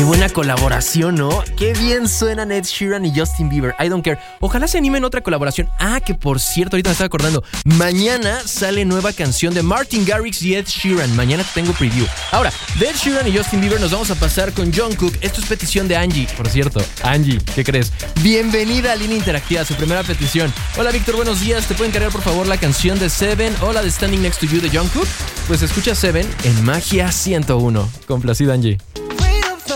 Qué buena colaboración, ¿no? Qué bien suenan Ed Sheeran y Justin Bieber. I don't care. Ojalá se animen otra colaboración. Ah, que por cierto, ahorita me estaba acordando. Mañana sale nueva canción de Martin Garrix y Ed Sheeran. Mañana tengo preview. Ahora, de Ed Sheeran y Justin Bieber nos vamos a pasar con Jungkook. Esto es petición de Angie. Por cierto, Angie, ¿qué crees? Bienvenida a Línea Interactiva, su primera petición. Hola, Víctor, buenos días. ¿Te pueden cargar, por favor, la canción de Seven o la de Standing Next to You de Jungkook? Pues escucha Seven en Magia 101. Complacida, Angie.